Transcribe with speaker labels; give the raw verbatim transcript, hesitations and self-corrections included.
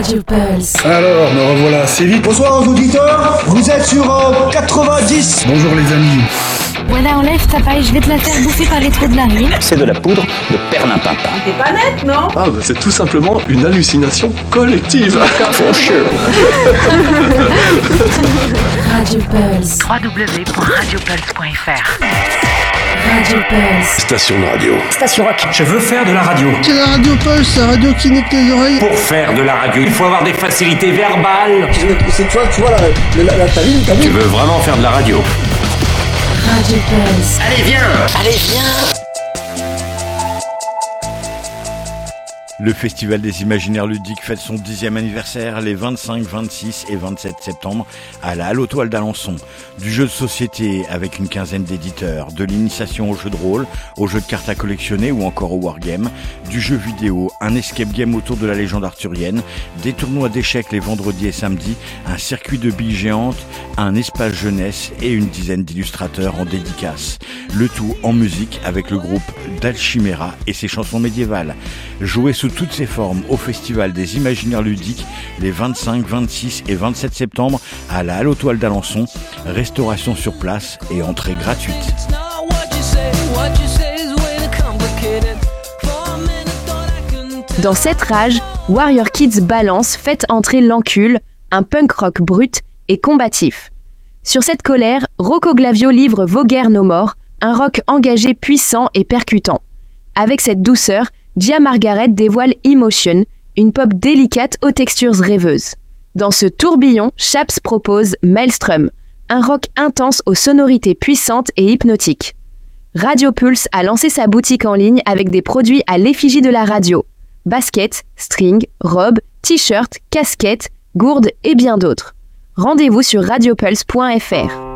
Speaker 1: Radio Pulse.
Speaker 2: Alors, me revoilà assez vite.
Speaker 3: Bonsoir aux auditeurs, vous êtes sur euh, quatre-vingt-dix.
Speaker 2: Bonjour les amis.
Speaker 1: Voilà, enlève ta paille, je vais te la faire bouffer par les trous de narine.
Speaker 4: C'est de la poudre de perlimpinpin.
Speaker 5: T'es pas net, non?
Speaker 6: Ah bah c'est tout simplement une hallucination collective.
Speaker 4: For sure.
Speaker 1: Radio Pulse.
Speaker 7: w w w point radio pulse point f r.
Speaker 1: Radio Pulse.
Speaker 6: Station de radio.
Speaker 4: Station rock.
Speaker 8: Je veux faire de la radio.
Speaker 9: C'est la Radio Pulse, la radio qui nique les oreilles.
Speaker 8: Pour faire de la radio, il faut avoir des facilités verbales.
Speaker 3: C'est toi, tu vois, la, la, la, ta ligne, ta ligne.
Speaker 8: Tu veux vraiment faire de la radio?
Speaker 1: Radio Pulse.
Speaker 8: Allez, viens!
Speaker 7: Allez, viens!
Speaker 10: Le Festival des Imaginaires Ludiques fête son dixième anniversaire les vingt-cinq, vingt-six et vingt-sept septembre à la Halle aux Toiles d'Alençon. Du jeu de société avec une quinzaine d'éditeurs, de l'initiation au jeu de rôle, au jeu de cartes à collectionner ou encore au wargame, du jeu vidéo, un escape game autour de la légende arthurienne, des tournois d'échecs les vendredis et samedis, un circuit de billes géantes, un espace jeunesse et une dizaine d'illustrateurs en dédicace. Le tout en musique avec le groupe Dalchimera et ses chansons médiévales. Jouez sous toutes ses formes au Festival des Imaginaires Ludiques les vingt-cinq, vingt-six et vingt-sept septembre à la Halle aux Toiles d'Alençon. Restauration sur place et entrée gratuite.
Speaker 11: Dans cette rage, Warrior Kids Balance fait entrer l'encule, un punk rock brut et combatif. Sur cette colère, Rocco Glavio livre Vos guerres nos morts, un rock engagé, puissant et percutant. Avec cette douceur, Gia Margaret dévoile Emotion, une pop délicate aux textures rêveuses. Dans ce tourbillon, Chaps propose Maelstrom, un rock intense aux sonorités puissantes et hypnotiques. Radio Pulse a lancé sa boutique en ligne avec des produits à l'effigie de la radio. Baskets, strings, robes, t-shirts, casquettes, gourdes et bien d'autres. Rendez-vous sur radio pulse point f r.